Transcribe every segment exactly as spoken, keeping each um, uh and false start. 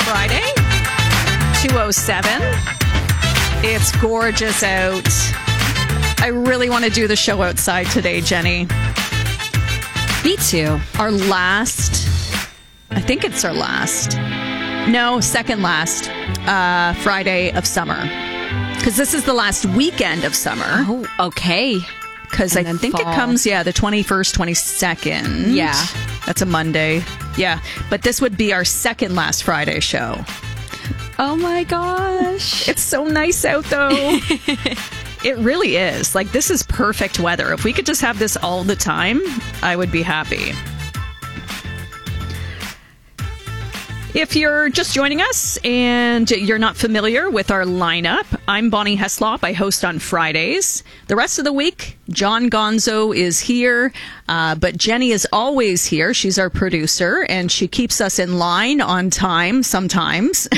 Friday, two oh seven. It's gorgeous out. I really want to do the show outside today, Jenny. Me too. Our last, I think it's our last, no, second last uh, Friday of summer. Because this is the last weekend of summer. Oh, okay. Because I think fall. it comes, yeah, the twenty-first, twenty-second. Yeah. That's a Monday. Yeah. But this would be our second last Friday show. Oh my gosh. It's so nice out, though. It really is. Like, this is perfect weather. If we could just have this all the time, I would be happy. If you're just joining us and you're not familiar with our lineup, I'm Bonnie Heslop. I host on Fridays. The rest of the week, John Gonzo is here, uh, but Jenny is always here. She's our producer, and she keeps us in line on time sometimes.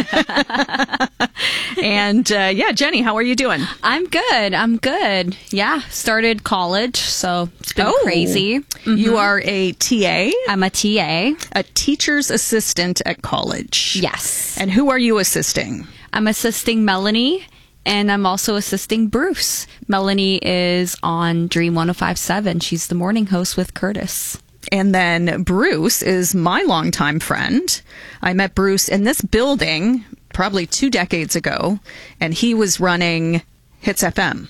And uh, yeah, Jenny, how are you doing? I'm good. I'm good. Yeah. Started college, so it's been Oh. crazy. Mhm. You are a T A, I'm a T A. a teacher's assistant at college. Yes. And who are you assisting? I'm assisting Melanie, and I'm also assisting Bruce. Melanie is on Dream one oh five point seven. She's the morning host with Curtis. And then Bruce is my longtime friend. I met Bruce in this building probably two decades ago, and he was running Hits F M.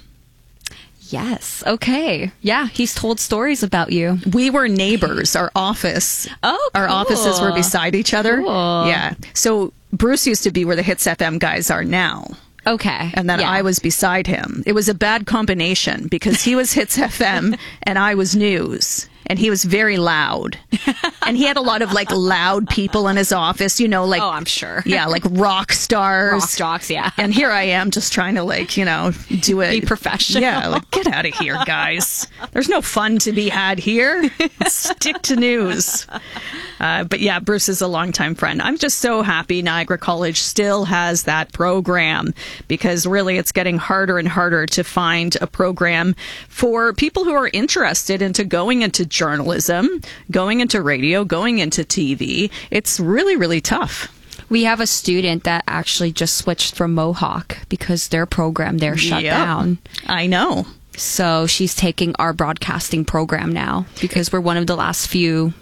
Yes. Okay. Yeah. He's told stories about you. We were neighbors. Our office, Oh, our cool. offices were beside each other. Cool. Yeah. So Bruce used to be where the Hits F M guys are now. Okay. And then yeah. I was beside him. It was a bad combination because he was Hits F M and I was news. And he was very loud. And he had a lot of like loud people in his office, you know, like, Oh, I'm sure. yeah, like rock stars. Rock jocks, yeah. And here I am just trying to like, you know, do it. Be professional. Yeah, like get out of here, guys. There's no fun to be had here. Stick to news. Uh, but yeah, Bruce is a longtime friend. I'm just so happy Niagara College still has that program because really it's getting harder and harder to find a program for people who are interested into going into journalism, going into radio, going into T V. It's really, really tough. We have a student that actually just switched from Mohawk because their program there shut Yep. down. I know. So she's taking our broadcasting program now because we're one of the last few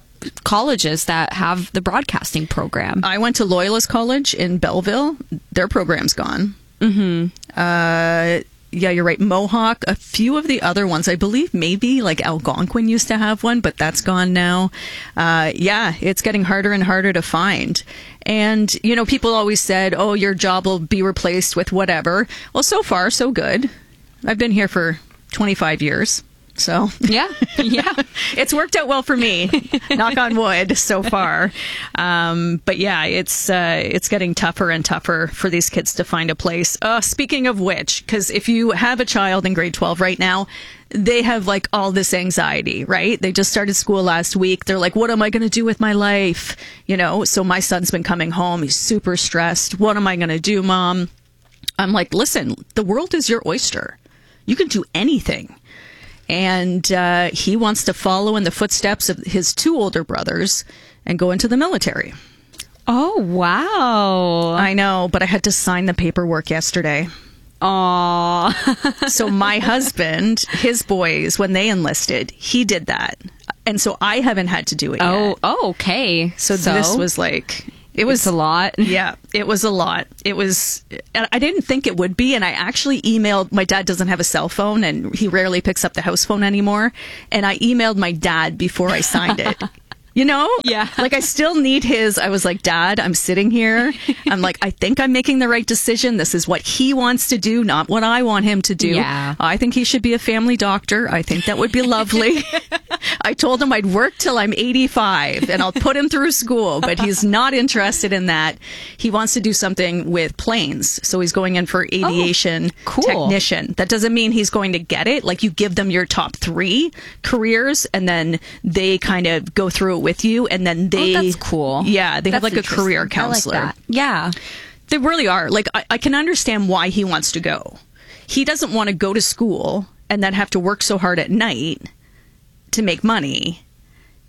colleges that have the broadcasting program. I went to Loyalist College in Belleville. Their program's gone. Mm-hmm. Uh, yeah, you're right. Mohawk, a few of the other ones, I believe maybe like Algonquin used to have one, but that's gone now. Uh, yeah, it's getting harder and harder to find. And, you know, people always said, oh, your job will be replaced with whatever. Well, so far, so good. I've been here for twenty-five years. So Yeah, yeah. it's worked out well for me. Knock on wood so far. Um, but yeah, it's uh, it's getting tougher and tougher for these kids to find a place. Uh, speaking of which, because if you have a child in grade twelve right now, they have like all this anxiety, right? They just started school last week. They're like, what am I going to do with my life? You know, so my son's been coming home. He's super stressed. What am I going to do, Mom? I'm like, listen, the world is your oyster. You can do anything. And uh, he wants to follow in the footsteps of his two older brothers and go into the military. Oh, wow. I know, but I had to sign the paperwork yesterday. Aw. So my husband, his boys, when they enlisted, he did that. And so I haven't had to do it Oh, yet. oh, okay. So, this was like... It was It's a lot. Yeah, it was a lot. It was, and I didn't think it would be. And I actually emailed, my dad doesn't have a cell phone and he rarely picks up the house phone anymore. And I emailed my dad before I signed it. You know? Yeah. Like I still need his, I was like, Dad, I'm sitting here. I'm like, I think I'm making the right decision. This is what he wants to do, not what I want him to do. Yeah. I think he should be a family doctor. I think that would be lovely. I told him I'd work till I'm eighty-five and I'll put him through school, but he's not interested in that. He wants to do something with planes. So he's going in for aviation Oh, cool. technician. That doesn't mean he's going to get it. Like you give them your top three careers and then they kind of go through it with you, and then they Oh, that's cool. Yeah, they have That's like a career interesting. I like counselor. that. Yeah. They really are. Like I, I can understand why he wants to go. He doesn't want to go to school and then have to work so hard at night to make money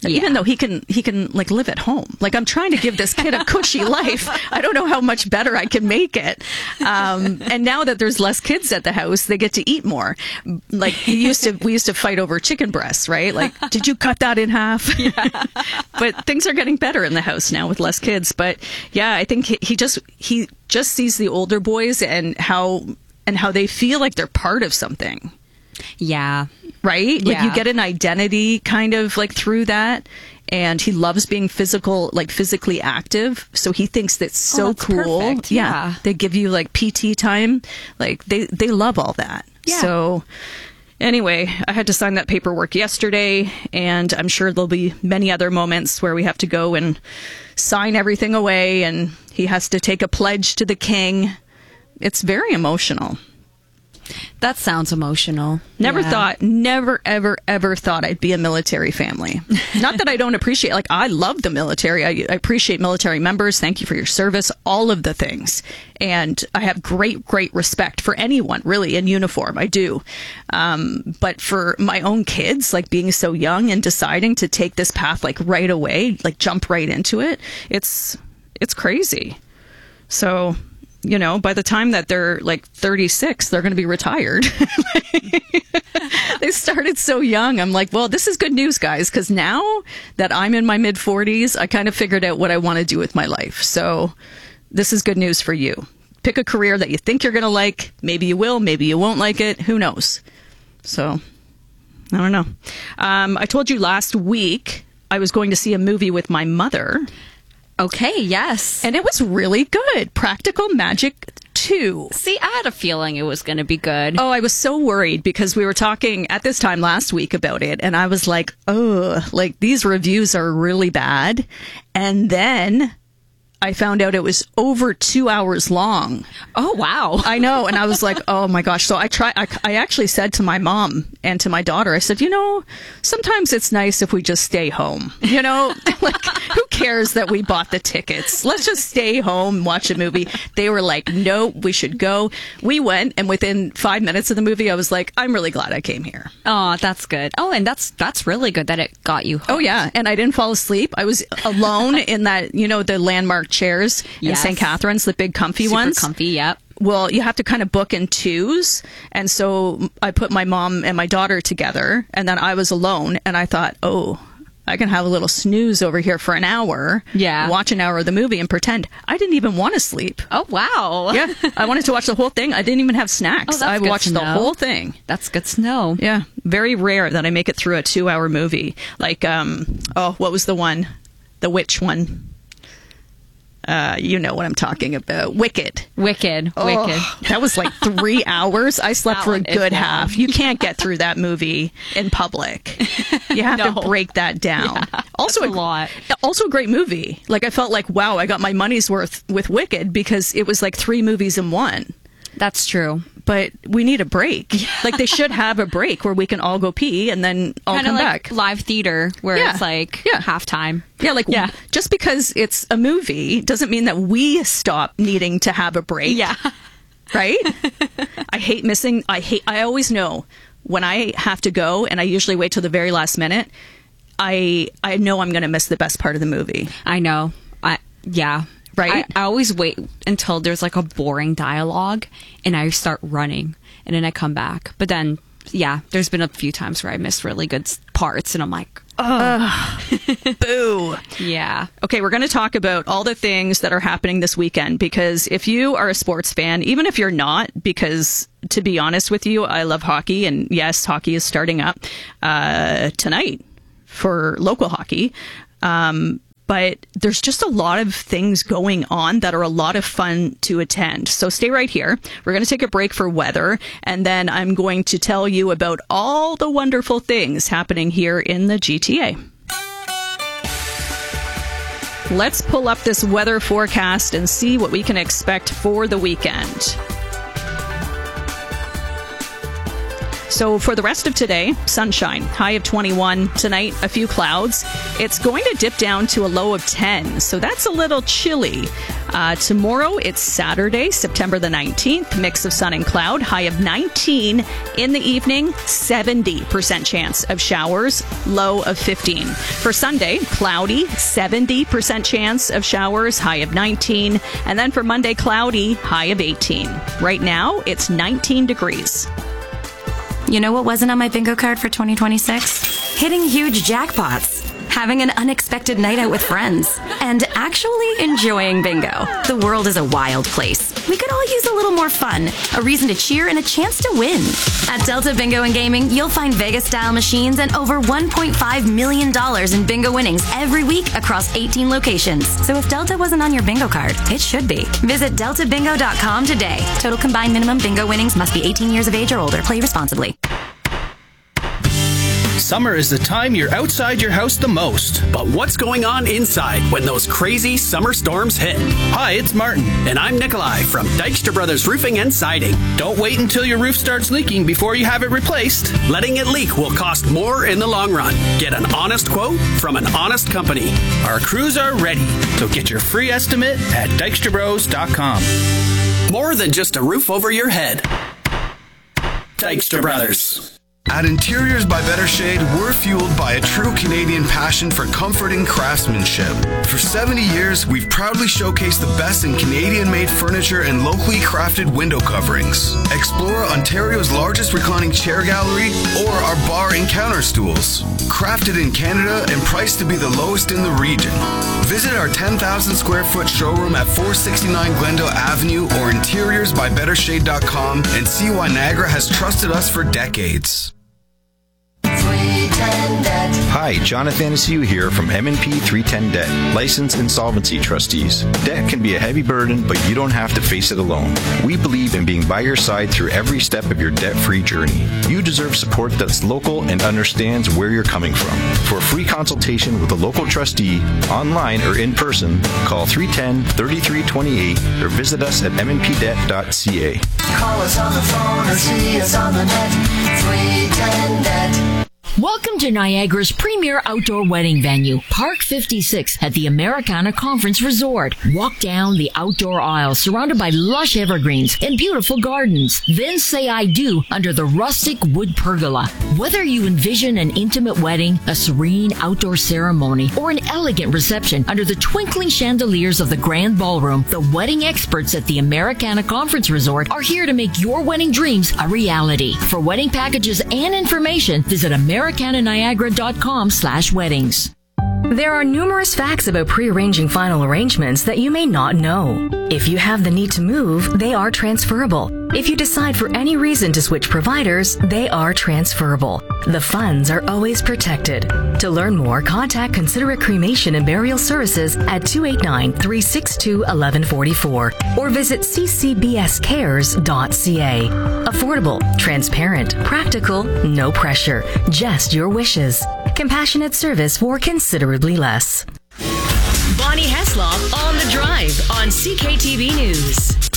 Yeah. Even though he can, he can like live at home. Like I'm trying to give this kid a cushy life. I don't know how much better I can make it. Um, and now that there's less kids at the house, they get to eat more. Like he used to, we used to fight over chicken breasts, right? Like, did you cut that in half? Yeah. But things are getting better in the house now with less kids. But yeah, I think he, he just, he just sees the older boys and how, and how they feel like they're part of something. Yeah. Right? Like Yeah. you get an identity kind of like through that. And he loves being physical, like physically active. So he thinks that's so Oh, that's cool. perfect. Yeah. They give you like P T time. Like they, they love all that. Yeah. So anyway, I had to sign that paperwork yesterday. And I'm sure there'll be many other moments where we have to go and sign everything away. And he has to take a pledge to the king. It's very emotional. That sounds emotional. Never Yeah. thought, never, ever, ever thought I'd be a military family. Not that I don't appreciate, like, I love the military. I, I appreciate military members. Thank you for your service, all of the things. And I have great, great respect for anyone, really, in uniform. I do. Um, but for my own kids, like being so young and deciding to take this path, like, right away, like, jump right into it, it's, it's crazy. So, you know, by the time that they're like thirty-six, they're going to be retired. They started so young. I'm like, well, this is good news, guys, because now that I'm in my mid forties, I kind of figured out what I want to do with my life. So this is good news for you. Pick a career that you think you're going to like. Maybe you will, maybe you won't like it. Who knows? So I don't know. Um, I told you last week I was going to see a movie with my mother. Okay, yes. And it was really good. Practical Magic two. See, I had a feeling it was going to be good. Oh, I was so worried because we were talking at this time last week about it. And I was like, oh, like these reviews are really bad. And then I found out it was over two hours long. Oh, wow. I know. And I was like, oh my gosh. So I try, I, I actually said to my mom and to my daughter, I said, you know, sometimes it's nice if we just stay home, you know, like who cares that we bought the tickets? Let's just stay home and watch a movie. They were like, no, we should go. We went. And within five minutes of the movie, I was like, I'm really glad I came here. Oh, that's good. Oh, and that's, that's really good that it got you hooked. Oh yeah. And I didn't fall asleep. I was alone in that, you know, the landmark chairs in Yes. Saint Catharines, the big comfy Super ones. comfy, yep. Well, you have to kind of book in twos. And so I put my mom and my daughter together, and then I was alone. And I thought, oh, I can have a little snooze over here for an hour. Yeah. Watch an hour of the movie and pretend I didn't even want to sleep. Oh, wow. Yeah. I wanted to watch the whole thing. I didn't even have snacks. Oh, that's I good watched to the know. whole thing. That's good to know. Yeah. Very rare that I make it through a two hour movie. Like, um, oh, what was the one? The witch one. Uh, you know what I'm talking about. Wicked. Wicked. Oh, Wicked. that was like three hours. I slept That for a one is good long. half. You can't get through that movie in public. You have No. to break that down. Yeah, also that's a lot. Also a great movie. Like I felt like, wow, I got my money's worth with Wicked because it was like three movies in one. That's true. But we need a break. Like they should have a break where we can all go pee and then all Kind of come like back. live theater where Yeah. it's like Yeah. halftime. Yeah, like Yeah. just because it's a movie doesn't mean that we stop needing to have a break. Yeah. Right? I hate missing. I hate. I always know when I have to go, and I usually wait till the very last minute. I I know I'm going to miss the best part of the movie. I know. I yeah. Right? I, I always wait until there's like a boring dialogue and I start running and then I come back. But then, yeah, there's been a few times where I missed really good s- parts and I'm like, Boo. yeah. Okay, we're going to talk about all the things that are happening this weekend because if you are a sports fan, even if you're not, because to be honest with you, I love hockey, and yes, hockey is starting up uh, tonight for local hockey. Um, but there's just a lot of things going on that are a lot of fun to attend. So stay right here. We're going to take a break for weather, and then I'm going to tell you about all the wonderful things happening here in the G T A. Let's pull up this weather forecast and see what we can expect for the weekend. So for the rest of today, sunshine, high of twenty-one. Tonight, a few clouds. It's going to dip down to a low of ten, so that's a little chilly. Uh, tomorrow, it's Saturday, September the nineteenth, mix of sun and cloud, high of nineteen. In the evening, seventy percent chance of showers, low of fifteen. For Sunday, cloudy, seventy percent chance of showers, high of nineteen. And then for Monday, cloudy, high of eighteen. Right now, it's nineteen degrees. You know what wasn't on my bingo card for twenty twenty-six? Hitting huge jackpots, having an unexpected night out with friends, and actually enjoying bingo. The world is a wild place. We could all use a little more fun, a reason to cheer, and a chance to win. At Delta Bingo and Gaming, you'll find Vegas-style machines and over one point five million dollars in bingo winnings every week across eighteen locations. So if Delta wasn't on your bingo card, it should be. Visit delta bingo dot com today. Total combined minimum bingo winnings must be eighteen years of age or older. Play responsibly. Summer is the time you're outside your house the most. But what's going on inside when those crazy summer storms hit? Hi, it's Martin. And I'm Nikolai from Dykstra Brothers Roofing and Siding. Don't wait until your roof starts leaking before you have it replaced. Letting it leak will cost more in the long run. Get an honest quote from an honest company. Our crews are ready, so get your free estimate at dykstra bros dot com. More than just a roof over your head. Dykstra Brothers. At Interiors by Better Shade, we're fueled by a true Canadian passion for comfort and craftsmanship. For seventy years, we've proudly showcased the best in Canadian-made furniture and locally crafted window coverings. Explore Ontario's largest reclining chair gallery or our bar and counter stools. Crafted in Canada and priced to be the lowest in the region. Visit our ten thousand square foot showroom at four sixty-nine Glendale Avenue or interiors by better shade dot com and see why Niagara has trusted us for decades. Hi, Jonathan Asiu here from M and P three ten Debt, licensed insolvency trustees. Debt can be a heavy burden, but you don't have to face it alone. We believe in being by your side through every step of your debt-free journey. You deserve support that's local and understands where you're coming from. For a free consultation with a local trustee, online or in person, call three one zero, three three two eight or visit us at m n p debt dot c a. Call us on the phone or see us on the net, three ten debt. Welcome to Niagara's premier outdoor wedding venue, Park fifty-six at the Americana Conference Resort. Walk down the outdoor aisle surrounded by lush evergreens and beautiful gardens. Then say I do under the rustic wood pergola. Whether you envision an intimate wedding, a serene outdoor ceremony, or an elegant reception under the twinkling chandeliers of the grand ballroom, the wedding experts at the Americana Conference Resort are here to make your wedding dreams a reality. For wedding packages and information, visit Americana Niagara dot com slash weddings. There are numerous facts about pre-arranging final arrangements that you may not know. If you have the need to move, they are transferable. If you decide for any reason to switch providers, they are transferable. The funds are always protected. To learn more, contact Considerate Cremation and Burial Services at two eight nine, three six two, one one four four or visit c c b s cares dot c a. Affordable, transparent, practical, no pressure, just your wishes. Compassionate service for considerably less. Bonnie Heslop on The Drive on C K T V News.